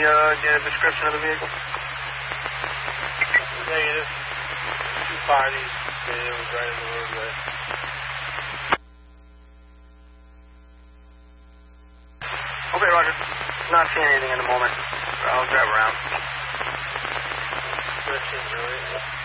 get a description of the vehicle? Negative. Two parties. It was right in the roadway. Okay, Roger. Not seeing anything in the moment. I'll drive around. Searching, really.